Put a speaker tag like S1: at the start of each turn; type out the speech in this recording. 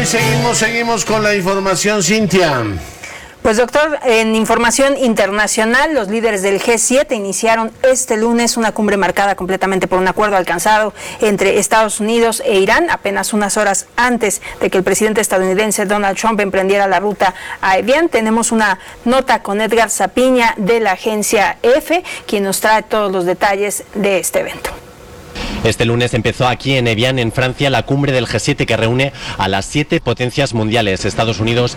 S1: Seguimos con la información, Cintia.
S2: Pues doctor, en información internacional, los líderes del G7 iniciaron este lunes una cumbre marcada completamente por un acuerdo alcanzado entre Estados Unidos e Irán, apenas unas horas antes de que el presidente estadounidense Donald Trump emprendiera la ruta a Evian. Tenemos una nota con Edgar Zapiña de la agencia EFE, quien nos trae todos los detalles de este evento.
S3: Este lunes empezó aquí en Evian, en Francia, la cumbre del G7 que reúne a las 7 potencias mundiales: Estados Unidos,